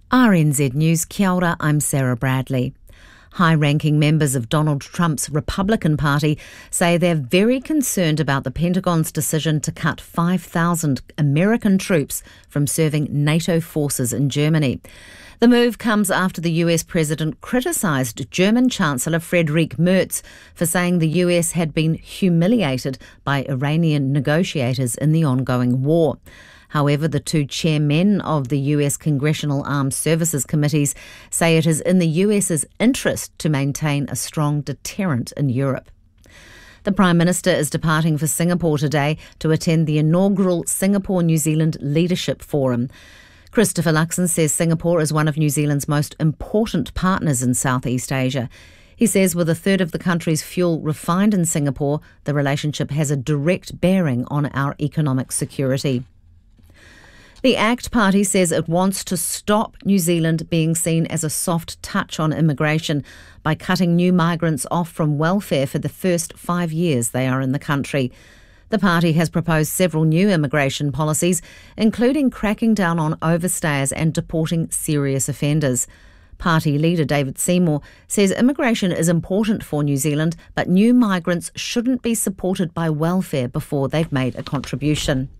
RNZ News, kia ora, I'm Sarah Bradley. High-ranking members of Donald Trump's Republican Party say they're very concerned about the Pentagon's decision to cut 5,000 American troops from serving NATO forces in Germany. The move comes after the US president criticised German Chancellor Friedrich Merz for saying the US had been humiliated by Iranian negotiators in the ongoing war. However, the two chairmen of the US Congressional Armed Services Committees say it is in the US's interest to maintain a strong deterrent in Europe. The Prime Minister is departing for Singapore today to attend the inaugural Singapore-New Zealand Leadership Forum. Christopher Luxon says Singapore is one of New Zealand's most important partners in Southeast Asia. He says with a third of the country's fuel refined in Singapore, the relationship has a direct bearing on our economic security. The ACT Party says it wants to stop New Zealand being seen as a soft touch on immigration by cutting new migrants off from welfare for the first 5 years they are in the country. The party has proposed several new immigration policies, including cracking down on overstayers and deporting serious offenders. Party leader David Seymour says immigration is important for New Zealand, but new migrants shouldn't be supported by welfare before they've made a contribution.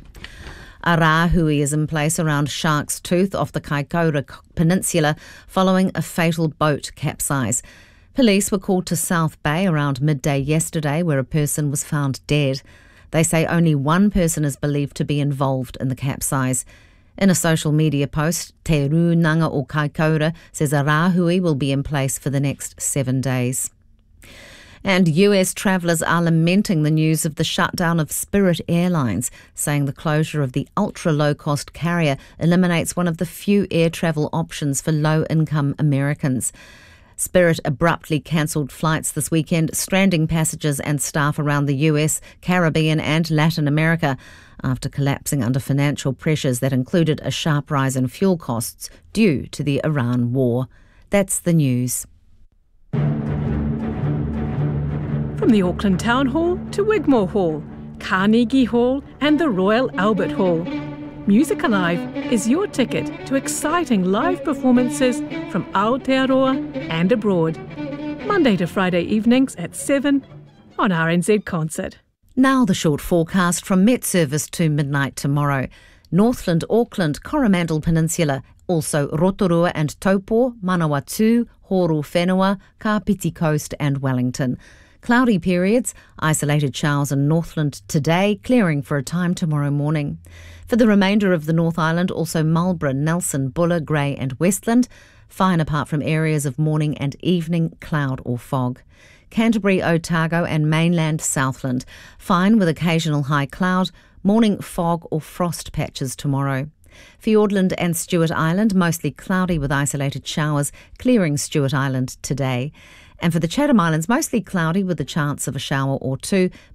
A rāhui is in place around Shark's Tooth off the Kaikoura Peninsula following a fatal boat capsize. Police were called to South Bay around midday yesterday where a person was found dead. They say only one person is believed to be involved in the capsize. In a social media post, Te Rūnanga o Kaikoura says a rāhui will be in place for the next 7 days. And US travellers are lamenting the news of the shutdown of Spirit Airlines, saying the closure of the ultra-low-cost carrier eliminates one of the few air travel options for low-income Americans. Spirit abruptly cancelled flights this weekend, stranding passengers and staff around the US, Caribbean and Latin America after collapsing under financial pressures that included a sharp rise in fuel costs due to the Iran war. That's the news. From the Auckland Town Hall to Wigmore Hall, Carnegie Hall and the Royal Albert Hall, Music Alive is your ticket to exciting live performances from Aotearoa and abroad. Monday to Friday evenings at 7 on RNZ Concert. Now the short forecast from Met Service to midnight tomorrow. Northland, Auckland, Coromandel Peninsula, also Rotorua and Taupo, Manawatu, Horu Whenua, Kapiti Coast and Wellington. Cloudy periods, isolated showers in Northland today, clearing for a time tomorrow morning. For the remainder of the North Island, also Marlborough, Nelson, Buller, Grey and Westland, fine apart from areas of morning and evening cloud or fog. Canterbury, Otago and mainland Southland, fine with occasional high cloud, morning fog or frost patches tomorrow. Fiordland and Stewart Island, mostly cloudy with isolated showers, clearing Stewart Island today. And for the Chatham Islands, mostly cloudy with a chance of a shower or two,